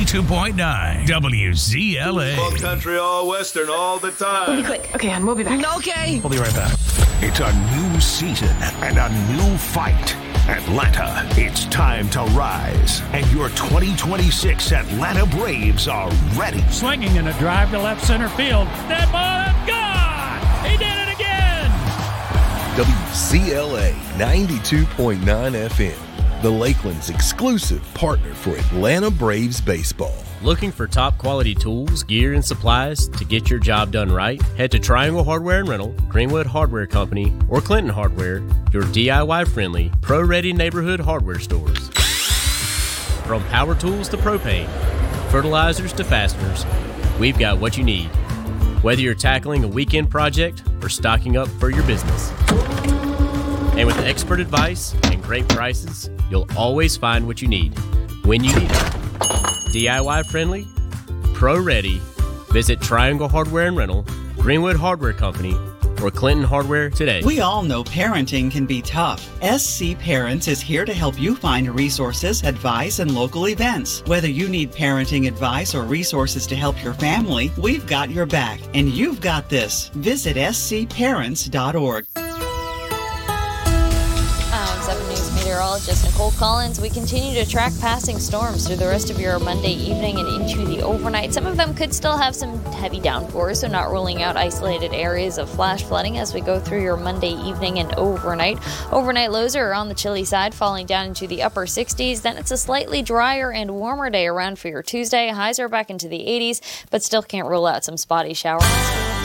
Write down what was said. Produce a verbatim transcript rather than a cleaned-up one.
ninety-two point nine W Z L A. All country, all western, all the time. We'll be quick. Okay, hon, we'll be back. Okay. We'll be right back. It's a new season and a new fight. Atlanta, it's time to rise. And your twenty twenty-six Atlanta Braves are ready. Swinging in a drive to left center field. That ball is gone! He did it again! W Z L A ninety-two point nine F M, the Lakeland's exclusive partner for Atlanta Braves baseball. Looking for top quality tools, gear, and supplies to get your job done right? Head to Triangle Hardware and Rental, Greenwood Hardware Company, or Clinton Hardware, your D I Y-friendly, pro-ready neighborhood hardware stores. From power tools to propane, fertilizers to fasteners, we've got what you need. Whether you're tackling a weekend project or stocking up for your business. And with expert advice and great prices, you'll always find what you need when you need it. D I Y friendly, pro ready. Visit Triangle Hardware and Rental, Greenwood Hardware Company, or Clinton Hardware today. We all know parenting can be tough. S C Parents is here to help you find resources, advice, and local events. Whether you need parenting advice or resources to help your family, we've got your back, and you've got this. Visit s c parents dot org. seven News meteorologist Nicole Collins. We continue to track passing storms through the rest of your Monday evening and into the overnight. Some of them could still have some heavy downpours, so not ruling out isolated areas of flash flooding as we go through your Monday evening and overnight. Overnight lows are on the chilly side, falling down into the upper sixties. Then it's a slightly drier and warmer day around for your Tuesday. Highs are back into the eighties, but still can't rule out some spotty showers.